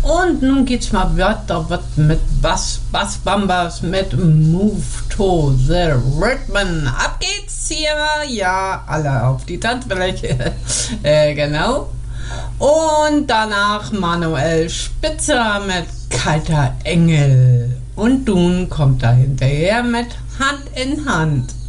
Und nun geht's mal weiter mit Bass-Bambas mit Move to the Rhythm. Ab geht's hier, ja, alle auf die Tanzfläche, genau. Und danach Manuel Spitzer mit Kalter Engel. Und nun kommt da hinterher mit Hand in Hand.